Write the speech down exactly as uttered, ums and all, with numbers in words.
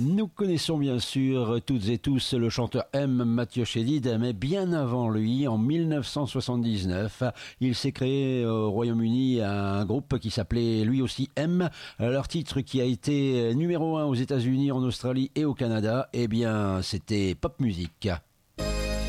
Nous connaissons bien sûr toutes et tous le chanteur M, Mathieu Chédid, mais bien avant lui, en mille neuf cent soixante-dix-neuf, il s'est créé au Royaume-Uni un groupe qui s'appelait lui aussi M. Leur titre qui a été numéro un aux États-Unis, en Australie et au Canada, eh bien c'était Pop Music.